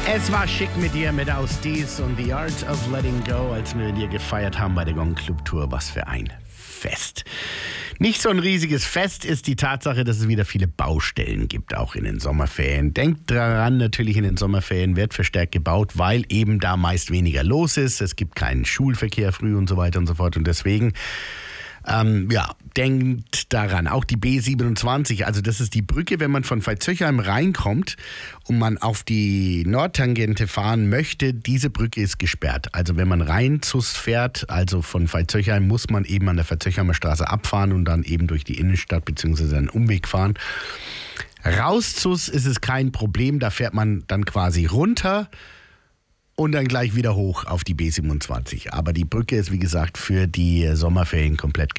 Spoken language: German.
Es war schick mit dir, mit Ausdies und The Art of Letting Go, als wir mit dir gefeiert haben bei der Gong Club Tour. Was für ein Fest. Nicht so ein riesiges Fest ist die Tatsache, dass es wieder viele Baustellen gibt, auch in den Sommerferien. Denkt daran, natürlich in den Sommerferien wird verstärkt gebaut, weil eben da meist weniger los ist. Es gibt keinen Schulverkehr früh und so weiter und so fort. Und deswegen denkt daran, auch die B27, also das ist die Brücke, wenn man von Veitshöchheim reinkommt und man auf die Nordtangente fahren möchte, diese Brücke ist gesperrt. Also wenn man rein ZUS fährt, also von Veitshöchheim, muss man eben an der Veitshöchheimer Straße abfahren und dann eben durch die Innenstadt bzw. einen Umweg fahren. Raus ZUS ist es kein Problem, da fährt man dann quasi runter und dann gleich wieder hoch auf die B27. Aber die Brücke ist, wie gesagt, für die Sommerferien komplett